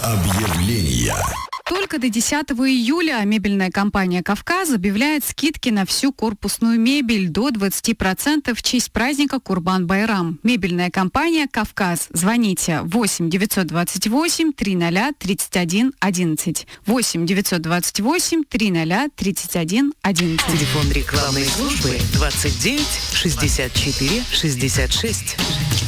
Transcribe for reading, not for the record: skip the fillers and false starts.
Объявления. Только до 10 июля мебельная компания «Кавказ» объявляет скидки на всю корпусную мебель до 20% в честь праздника Курбан-Байрам. Мебельная компания «Кавказ». Звоните 8 928 300 31 11. 8 928 300 31 11. Телефон рекламной службы 29 64 66.